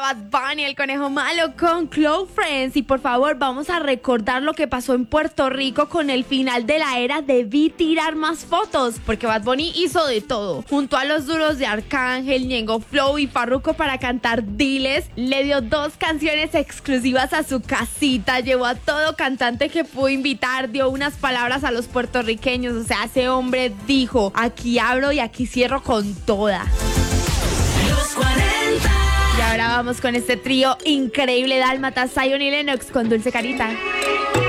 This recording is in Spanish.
Bad Bunny, el conejo malo con Close Friends. Y por favor, vamos a recordar lo que pasó en Puerto Rico con el final de la era Debí Tirar Más Fotos, porque Bad Bunny hizo de todo. Junto a los duros de Arcángel, Ñengo Flow y Farruko para cantar Diles, le dio 2 canciones exclusivas a su casita, llevó a todo cantante que pudo invitar, dio unas palabras a los puertorriqueños. O sea, ese hombre dijo: aquí abro y aquí cierro con toda. Los 40. Y ahora vamos con este trío increíble: Dálmatas, Zion y Lennox con Dulce Carita.